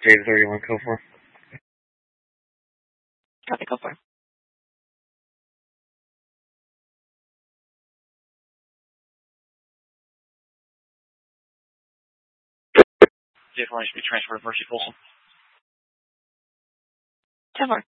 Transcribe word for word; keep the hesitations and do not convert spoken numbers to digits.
J thirty-one, go for. Copy, go for. J four should be transferred to Mercy Folsom. ten four.